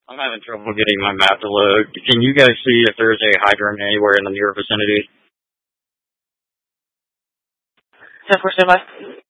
I'm having trouble getting my map to load. Can you guys see if there's a hydrant anywhere in the near vicinity? 10%